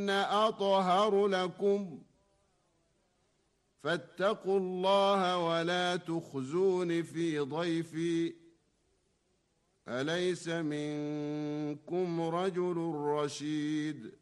أطهر لكم فاتقوا الله ولا تخزون في ضيفي أليس منكم رجل رشيد